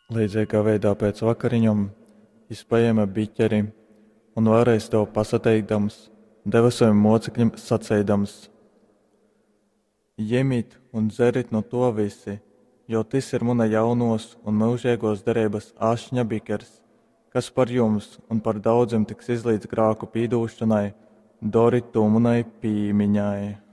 Līdzīgā veidā pēc vakariņām viņš paēma biķeri un vēlreiz to pasateikdams, deva saviem mocekļiem sacēdams: Ņemiet un dzeriet no to visi, jo tas ir mana jaunos un mūžīgos derības ašņa bikers, kas par jums un par daudziem tiks izlīdz grāku pīdūšanai, doriet to manai pīmiņai.